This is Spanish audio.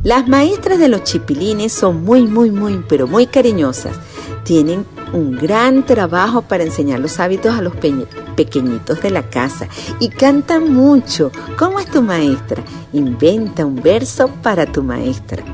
Las maestras de los chipilines son pero muy cariñosas. Tienen un gran trabajo para enseñar los hábitos a los pequeñitos de la casa y cantan mucho. ¿Cómo es tu maestra? Inventa un verso para tu maestra.